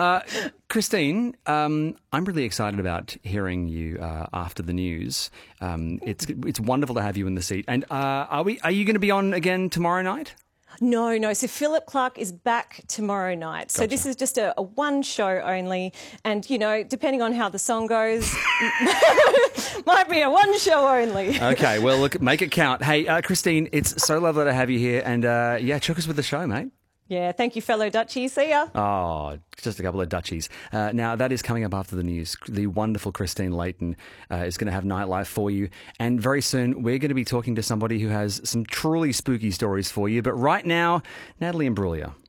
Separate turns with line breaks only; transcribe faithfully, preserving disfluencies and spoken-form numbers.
Uh, Christine, um, I'm really excited about hearing you uh, after the news. Um, it's it's wonderful to have you in the seat. And uh, are we? Are you going to be on again tomorrow night?
No, no. So Philip Clark is back tomorrow night. So
Gotcha.
this is just a, a one show only. And, you know, depending on how the song goes, might be a one show only.
Okay, well, look, make it count. Hey, uh, Christine, it's so lovely to have you here. And, uh, yeah, chook us with the show, mate.
Yeah, thank you, fellow Dutchie. See ya.
Oh, just a couple of Dutchies. Uh, now, that is coming up after the news. The wonderful Christine Layton uh, is going to have Nightlife for you. And very soon, we're going to be talking to somebody who has some truly spooky stories for you. But right now, Natalie Imbruglia.